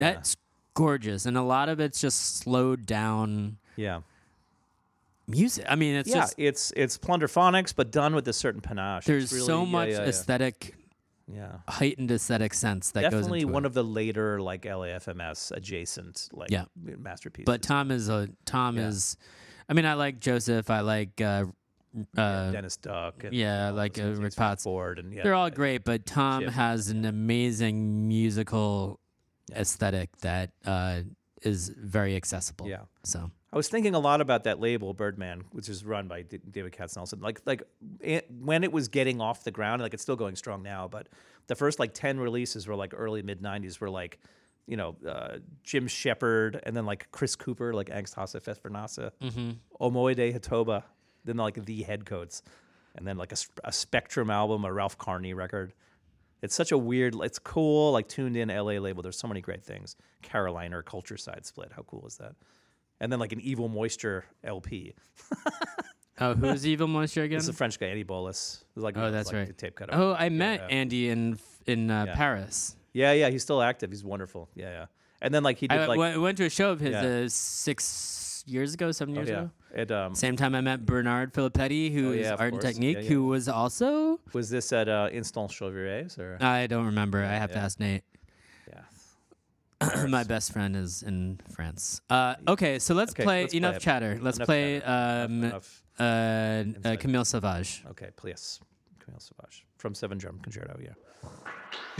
That's gorgeous, and a lot of it's just slowed down Yeah. music. I mean, it's just it's plunderphonics, but done with a certain panache. there's It's really, so much yeah. aesthetic, Yeah. heightened aesthetic sense that Definitely goes into one it. of the later like LAFMS adjacent like Yeah. masterpieces. But Tom is. I mean, I like Joseph. I like. Dennis Duck. And, Yeah, all like those Rick things, Potts. Ford, and They're all great, but Tom Chip. has an amazing musical aesthetic that is very accessible. Yeah. So I was thinking a lot about that label, Birdman, which is run by David Katznelson. When it was getting off the ground, like it's still going strong now, but the first like 10 releases were like early mid 90s were like, Jim Shepard, and then like Chris Cooper, like Angst Hasse Fest Vernasa, Omoide Hatoba, then like the Headcoats, and then like a Spectrum album, a Ralph Carney record. It's such a weird, it's cool, like tuned in LA label. There's so many great things. Carolina Culture Side Split. How cool is that? And then like an Evil Moisture LP. oh, who's Evil Moisture again? It's a French guy, Andy Bolus. That's like right. The tape cut. Oh, I met Andy in Paris. Yeah, he's still active. He's wonderful. Yeah. And then like he did I went to a show of his Yeah. 6 years ago, 7 years ago. At, Same time I met Bernard Filippetti, who is of Art and course. Technique, Yeah. who was also. was this at Instant Chauvirets or? I don't remember. I have to ask Nate. Yeah. My best friend is in France. Okay, so let's play let's enough play it. chatter. Let's Enough play Enough. Camille Sauvage. Okay, please. Camille Sauvage from Seven Drum Concerto. Yeah.